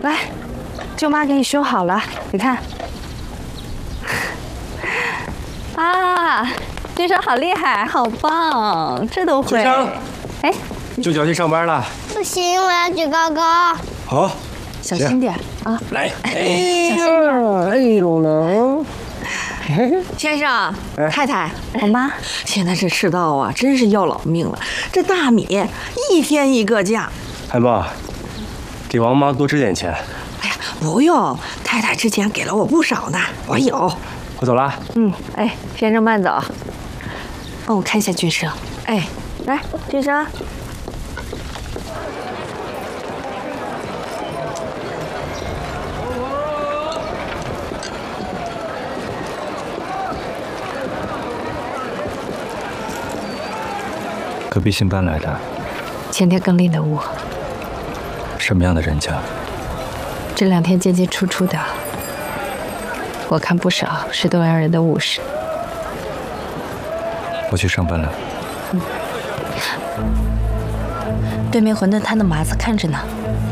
来，舅妈给你修好了，你看。啊，君生好厉害，好棒，这都会。 君生， 哎， 舅舅要去上班了。 不行，我要举高高。 好， 小心点啊！ 来， 哎呀， 哎呦呢。 先生，太太， 我妈现在这世道啊，真是要老命了。这大米一天一个价。 海默，给王妈多支点钱。 哎呀，不用，太太之前给了我不少呢，我有。 我走了。 哎，先生慢走。 帮我看一下君生。哎， 来，君生。 隔壁新搬来的， 前天更另的屋， 什么样的人家？ 这2天进进出出的，我看不少是东洋人的武士。 我去上班了。 对面馄饨摊的麻子看着呢。